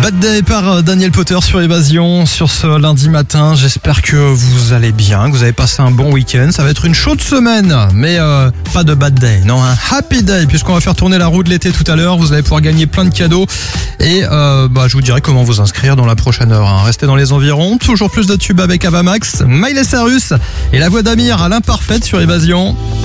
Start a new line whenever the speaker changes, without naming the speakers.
Bad Day par Daniel Potter sur Évasion sur ce lundi matin. J'espère que vous allez bien, que vous avez passé un bon week-end. Ça va être une chaude semaine, mais pas de bad day, non, un happy day, puisqu'on va faire tourner la roue de l'été tout à l'heure. Vous allez pouvoir gagner plein de cadeaux et je vous dirai comment vous inscrire dans la prochaine heure. Restez dans les environs, toujours plus de tubes avec Avamax, Miley Cyrus et la voix d'Amir à l'imparfaite sur Évasion.